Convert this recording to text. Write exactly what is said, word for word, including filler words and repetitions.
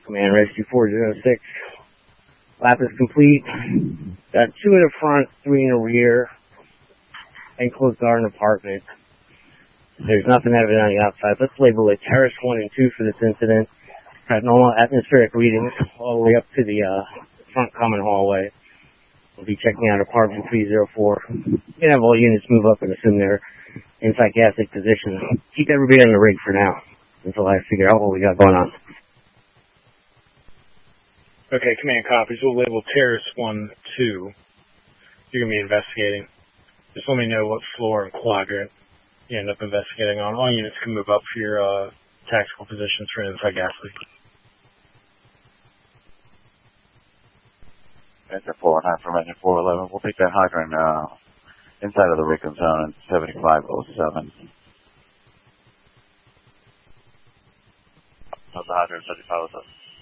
Command Rescue four zero six. Lap is complete. Got two in the front, three in the rear. Enclosed garden apartment. There's nothing evident on the outside. Let's label it Terrace one and two for this incident. Got normal atmospheric readings all the way up to the uh, front common hallway. We'll be checking out apartment three oh four. You can have all units move up and assume they're in psychiatric position. Keep everybody on the rig for now until I figure out what we got going on. Okay, command copies. We'll label Terrace one, two. You're going to be investigating. Just let me know what floor and quadrant you end up investigating on. All units can move up for your uh, tactical positions for inside gas leak. That's a four nine from engine four eleven. We'll take that hydrant uh, inside of the Rickon zone at seventy-five oh seven. How's the hydrant seventy-five oh seven?